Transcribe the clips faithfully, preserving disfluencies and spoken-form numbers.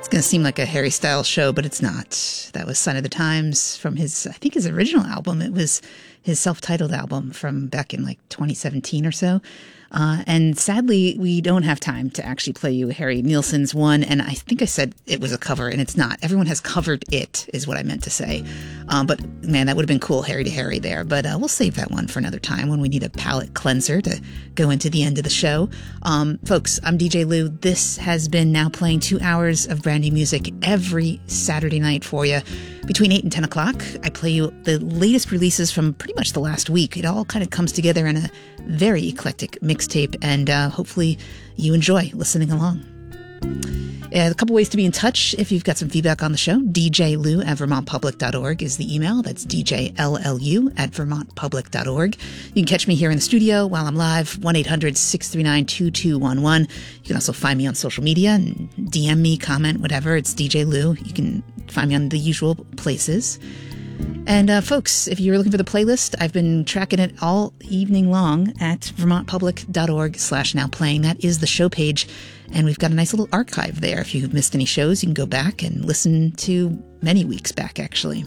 It's going to seem like a Harry Styles show, but it's not. That was Sign of the Times from his, I think his original album. It was his self-titled album from back in like twenty seventeen or so. Uh, and sadly, we don't have time to actually play you Harry Nilsson's one. And I think I said it was a cover, and it's not. Everyone has covered it, is what I meant to say. Um, but man, that would have been cool, Harry to Harry there. But uh, we'll save that one for another time when we need a palate cleanser to go into the end of the show. Um, folks, I'm D J Lou. This has been Now Playing two hours of brand new music every Saturday night for you. Between eight and ten o'clock, I play you the latest releases from pretty much the last week. It all kind of comes together in a very eclectic mixtape, and uh, hopefully you enjoy listening along. Uh, a couple ways to be in touch if you've got some feedback on the show. D J Lou at vermont public dot org is the email. That's D J L L U at vermont public dot org. You can catch me here in the studio while I'm live, one eight hundred six three nine two two one one. You can also find me on social media and D M me, comment, whatever. It's D J Lou. You can find me on the usual places. And uh, folks, if you're looking for the playlist, I've been tracking it all evening long at vermont public dot org slash now playing. That is the show page. And we've got a nice little archive there. If you've missed any shows, you can go back and listen to many weeks back, actually.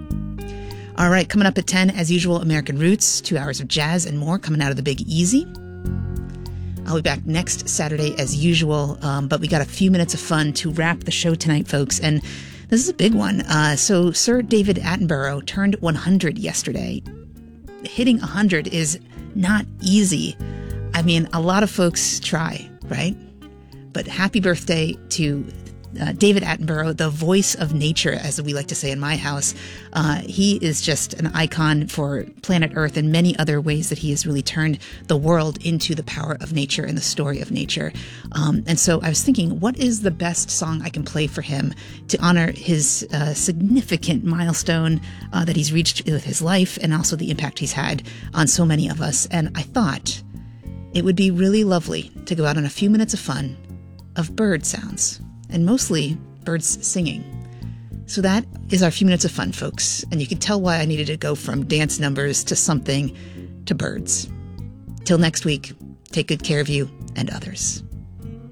All right, coming up at ten, as usual, American Roots, two hours of jazz and more coming out of the Big Easy. I'll be back next Saturday as usual, um, but we got a few minutes of fun to wrap the show tonight, folks. And this is a big one. Uh, so Sir David Attenborough turned one hundred yesterday. Hitting one hundred is not easy. I mean, a lot of folks try, right? But happy birthday to uh, David Attenborough, the voice of nature, as we like to say in my house. Uh, he is just an icon for planet Earth and many other ways that he has really turned the world into the power of nature and the story of nature. Um, and so I was thinking, what is the best song I can play for him to honor his uh, significant milestone uh, that he's reached with his life and also the impact he's had on so many of us? And I thought it would be really lovely to go out on a few minutes of fun of bird sounds, and mostly birds singing. So that is our few minutes of fun, folks. And you can tell why I needed to go from dance numbers to something to birds. Till next week, take good care of you and others.